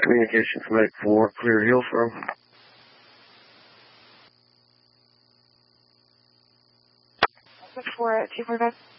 Communications Medic 4, clear Hillsborough. 4 at 245.